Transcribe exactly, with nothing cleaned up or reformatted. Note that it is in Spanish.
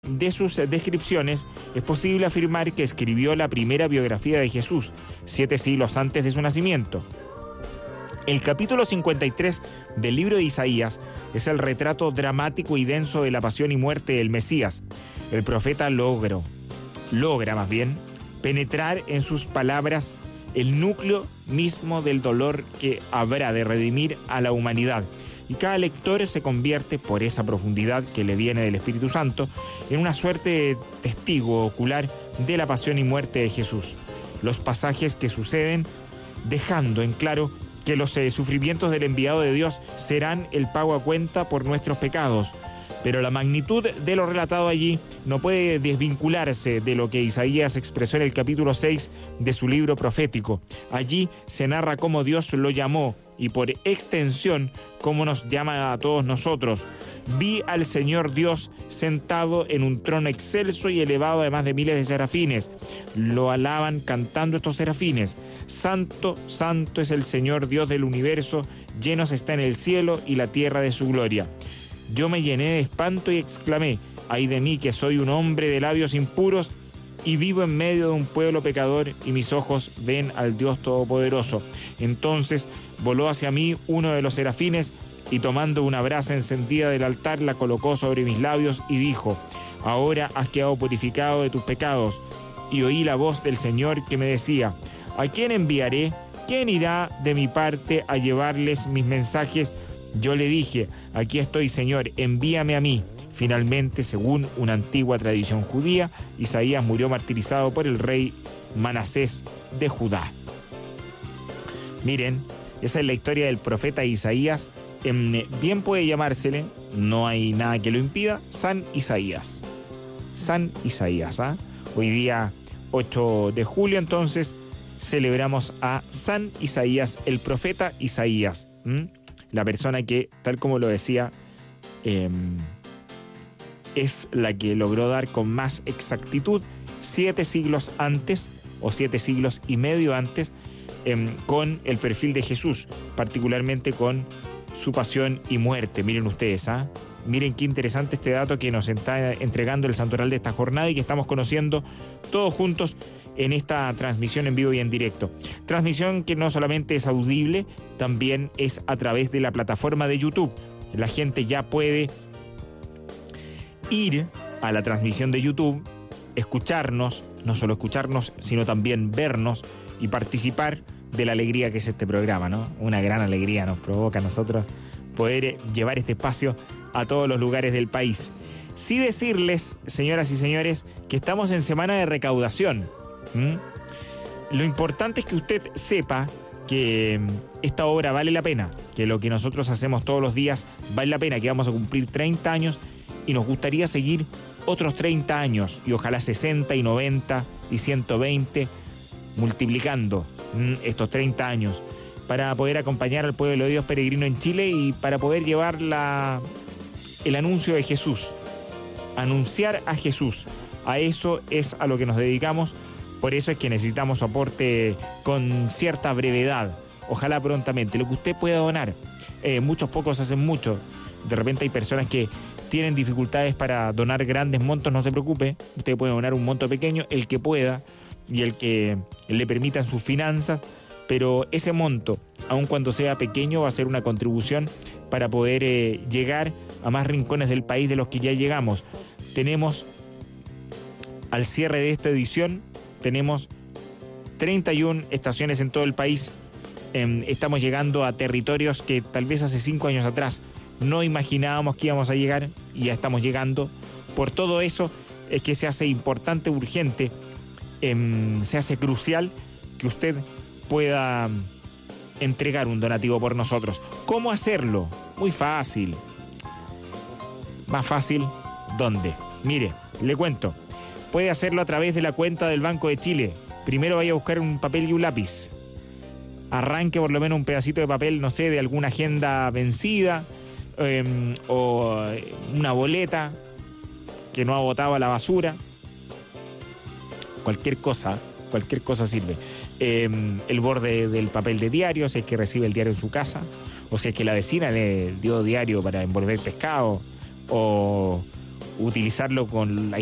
de sus descripciones, es posible afirmar que escribió la primera biografía de Jesús, siete siglos antes de su nacimiento. El capítulo cincuenta y tres del libro de Isaías es el retrato dramático y denso de la pasión y muerte del Mesías. El profeta logró, logra más bien, penetrar en sus palabras el núcleo mismo del dolor que habrá de redimir a la humanidad. Y cada lector se convierte, por esa profundidad que le viene del Espíritu Santo, en una suerte de testigo ocular de la pasión y muerte de Jesús. Los pasajes que suceden dejando en claro que los eh, sufrimientos del enviado de Dios serán el pago a cuenta por nuestros pecados. Pero la magnitud de lo relatado allí no puede desvincularse de lo que Isaías expresó en el capítulo seis de su libro profético. Allí se narra cómo Dios lo llamó y por extensión cómo nos llama a todos nosotros. Vi al Señor Dios sentado en un trono excelso y elevado además de miles de serafines. Lo alaban cantando estos serafines. Santo, santo es el Señor Dios del universo, llenos está en el cielo y la tierra de su gloria. Yo me llené de espanto y exclamé, ay de mí que soy un hombre de labios impuros y vivo en medio de un pueblo pecador y mis ojos ven al Dios Todopoderoso. Entonces voló hacia mí uno de los serafines y tomando una brasa encendida del altar la colocó sobre mis labios y dijo, ahora has quedado purificado de tus pecados. Y oí la voz del Señor que me decía, ¿a quién enviaré? ¿Quién irá de mi parte a llevarles mis mensajes? Yo le dije, aquí estoy, Señor, envíame a mí. Finalmente, según una antigua tradición judía, Isaías murió martirizado por el rey Manasés de Judá. Miren, esa es la historia del profeta Isaías. Bien puede llamársele, no hay nada que lo impida, San Isaías. San Isaías, ¿ah? Hoy día ocho de julio, entonces, celebramos a San Isaías, el profeta Isaías. ¿Mm? La persona que, tal como lo decía, eh, es la que logró dar con más exactitud siete siglos antes, o siete siglos y medio antes, eh, con el perfil de Jesús, particularmente con su pasión y muerte. Miren ustedes, ¿ah? ¿eh? Miren qué interesante este dato que nos está entregando el santoral de esta jornada y que estamos conociendo todos juntos en esta transmisión en vivo y en directo. Transmisión que no solamente es audible, también es a través de la plataforma de YouTube. La gente ya puede ir a la transmisión de YouTube, escucharnos, no solo escucharnos, sino también vernos y participar de la alegría que es este programa, ¿no? Una gran alegría nos provoca a nosotros poder llevar este espacio a todos los lugares del país. Sí decirles, señoras y señores, que estamos en semana de recaudación. ¿Mm? Lo importante es que usted sepa que esta obra vale la pena, que lo que nosotros hacemos todos los días vale la pena, que vamos a cumplir treinta años y nos gustaría seguir otros treinta años y ojalá sesenta y noventa y ciento veinte multiplicando ¿m? estos treinta años para poder acompañar al pueblo de Dios peregrino en Chile y para poder llevar la, el anuncio de Jesús, anunciar a Jesús. A eso es a lo que nos dedicamos. Por eso es que necesitamos su aporte con cierta brevedad, ojalá prontamente, lo que usted pueda donar. Eh, muchos pocos hacen mucho, de repente hay personas que tienen dificultades para donar grandes montos, no se preocupe, usted puede donar un monto pequeño, el que pueda y el que le permitan sus finanzas, pero ese monto, aun cuando sea pequeño, va a ser una contribución para poder eh, llegar a más rincones del país de los que ya llegamos. Tenemos, al cierre de esta edición, tenemos treinta y una estaciones en todo el país. Eh, estamos llegando a territorios que tal vez hace cinco años atrás no imaginábamos que íbamos a llegar y ya estamos llegando. Por todo eso es que se hace importante, urgente, eh, se hace crucial que usted pueda entregar un donativo por nosotros. ¿Cómo hacerlo? Muy fácil. Más fácil, ¿dónde? Mire, le cuento. Puede hacerlo a través de la cuenta del Banco de Chile. Primero vaya a buscar un papel y un lápiz. Arranque por lo menos un pedacito de papel, no sé, de alguna agenda vencida eh, o una boleta que no ha botado a la basura. Cualquier cosa, cualquier cosa sirve. Eh, el borde del papel de diario, si es que recibe el diario en su casa, o si es que la vecina le dio diario para envolver pescado, o utilizarlo con la